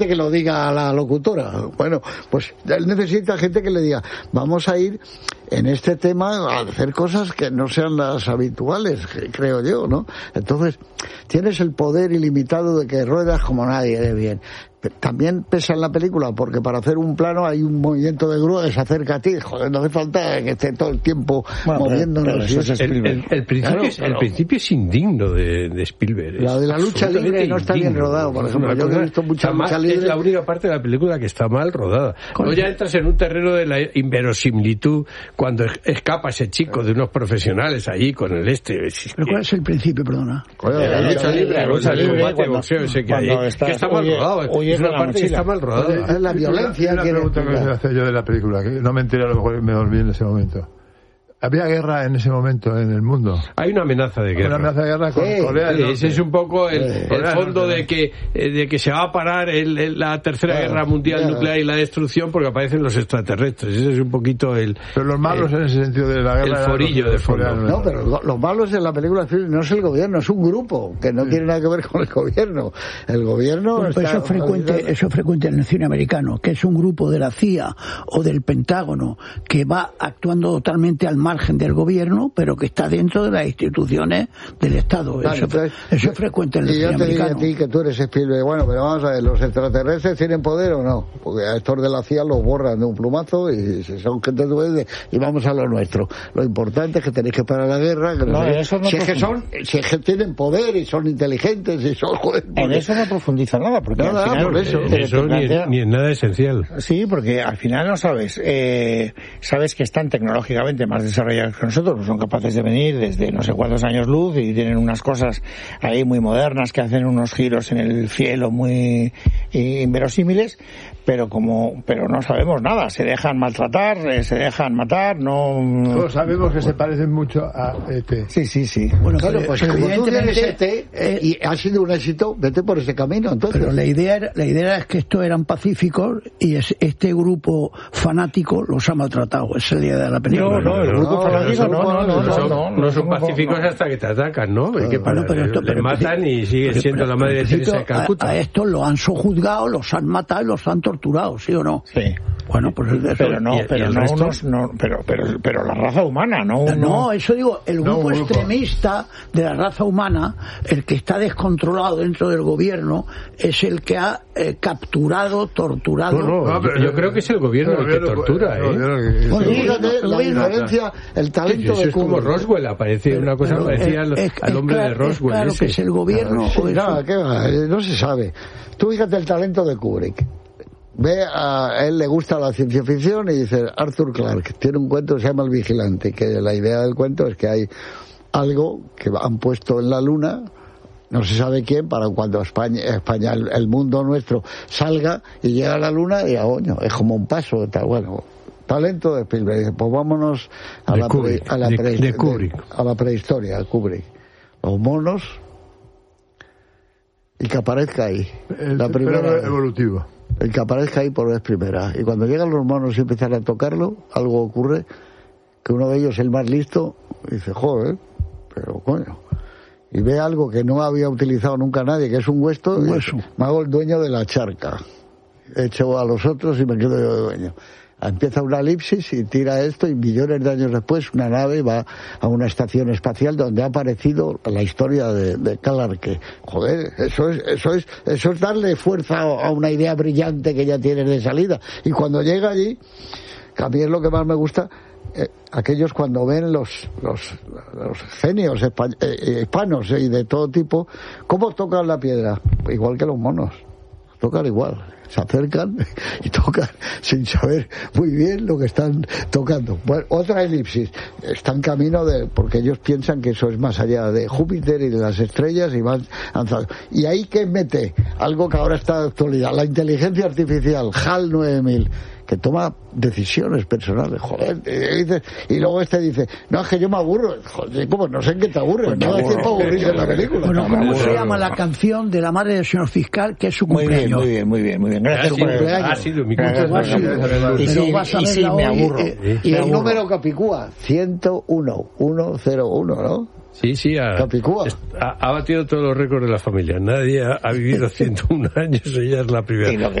que lo diga a la locutora. Bueno, pues él necesita gente que le diga, vamos a ir en este tema a hacer cosas que no sean las habituales, creo yo, ¿no? Entonces, tienes el poder ilimitado de que ruedas como nadie de bien. También pesa en la película, porque para hacer un plano hay un movimiento de grúa que se acerca a ti. Joder, no hace falta que esté todo el tiempo moviéndonos. El principio es indigno de Spielberg. La de la lucha libre no está bien rodado, por ejemplo. Yo he visto mucha lucha libre. Es la única parte de la película que está mal rodada. Luego ya entras en un terreno de la inverosimilitud cuando escapa ese chico de unos profesionales allí con el ¿Pero cuál es el principio, perdona? La lucha libre, el combate de boxeo ese que hay, que está mal rodado. Es una parte que está mal rodada. Es la violencia. Una pregunta que me hacer yo de la película, que no me enteré, a lo mejor me dormí en ese momento. ¿Había guerra en ese momento en el mundo? Hay una amenaza de guerra. Una amenaza de guerra con Corea del Norte. Ese es un poco el fondo de que se va a parar la tercera guerra mundial nuclear y la destrucción porque aparecen los extraterrestres. Ese es un poquito el... Pero los malos en ese sentido de la guerra... El forillo de fondo. No, pero los malos en la película no es el gobierno, es un grupo que no tiene nada que ver con el gobierno. El gobierno... Bueno, pues eso es frecuente en el cine americano, que es un grupo de la CIA o del Pentágono que va actuando totalmente al margen del gobierno, pero que está dentro de las instituciones del Estado. Vale, eso es frecuente en el cine americano. Y yo te digo a ti que tú eres Spielberg, bueno, pero vamos a ver, ¿los extraterrestres tienen poder o no? Porque a estos de la CIA los borran de un plumazo y son gente de y vamos a lo nuestro. Lo importante es que tenéis que parar la guerra, que si es que tienen poder y son inteligentes y son... Joder, en eso no profundiza nada, porque al final... Por eso ni en nada esencial. Sí, porque al final no sabes que están tecnológicamente más desarrollados que nosotros, son capaces de venir desde no sé cuántos años luz y tienen unas cosas ahí muy modernas que hacen unos giros en el cielo muy inverosímiles, pero no sabemos nada, se dejan maltratar, se dejan matar, Todos sabemos que se parecen mucho a E.T. Sí. Bueno, claro, pues como tú tienes E.T. y ha sido un éxito, vete por ese camino, entonces. Pero la idea es que estos eran pacíficos y este grupo fanático los ha maltratado. Esa es la idea de la película. El grupo fanático no son pacíficos hasta que te atacan, ¿no? Les matan y siguen siendo la madre de Teresa de Calcuta. A estos los han sojuzgado, los han matado y los han torturado, ¿sí o no? Sí. Bueno, pues pero la raza humana, no, eso digo, el grupo extremista de la raza humana, el que está descontrolado dentro del gobierno, es el que ha capturado, torturado. Yo creo que es el gobierno el que tortura, fíjate la diferencia, el talento de Kubrick. Es como Roswell, aparece una cosa parecida al hombre de Roswell. Claro que es el gobierno. No se sabe. Tú fíjate el talento de Kubrick. A él le gusta la ciencia ficción y dice, Arthur Clarke tiene un cuento que se llama El Vigilante, que la idea del cuento es que hay algo que han puesto en la luna, no se sabe quién, para cuando España el mundo nuestro salga y llega a la luna y es como un paso, tal, bueno. Talento de Spielberg. Dice, pues vámonos a la prehistoria, Kubrick. Los monos y que aparezca ahí. La primera evolutivo. El que aparezca ahí por vez primera. Y cuando llegan los monos y empiezan a tocarlo, algo ocurre, que uno de ellos, el más listo, dice, joder, pero coño. Y ve algo que no había utilizado nunca nadie, que es un hueso. Me hago el dueño de la charca. Echo a los otros y me quedo yo de dueño. Empieza una elipsis y tira esto y millones de años después una nave va a una estación espacial donde ha aparecido la historia de Clarke. Joder, eso es darle fuerza a una idea brillante que ya tienes de salida. Y cuando llega allí, que a mí es lo que más me gusta, aquellos cuando ven los genios hispanos y de todo tipo, ¿cómo tocan la piedra? Igual que los monos, tocan igual. Se acercan y tocan sin saber muy bien lo que están tocando. Bueno, otra elipsis. Están camino porque ellos piensan que eso es más allá de Júpiter y de las estrellas y van avanzando. Y ahí que mete algo que ahora está de actualidad, la inteligencia artificial, HAL 9000, que toma decisiones personales, joder, y luego dice, no, es que yo me aburro, joder, ¿cómo? No sé en qué te aburres, no hay tiempo aburrirse en la película. Bueno, ¿cómo se llama la canción de la madre del señor fiscal, que es su cumpleaños? Muy bien, gracias por el ha sido mi cumpleaños. Y sí, me aburro. Y el número Capicúa, 101, ¿no? Sí, ha batido todos los récords de la familia. Nadie ha vivido 101 años, ella es la primera.